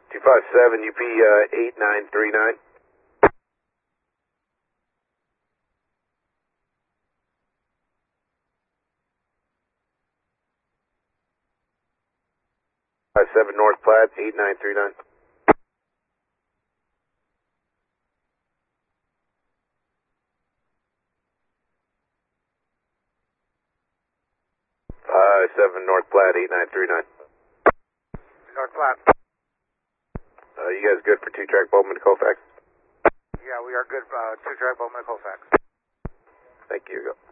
257 UP 8939. Seven North Platte 8939. 7 North Platte 8939. North Platte. You guys good for 2-track Bowman to Colfax? Yeah, we are good. 2-track Bowman to Colfax. Thank you. Go.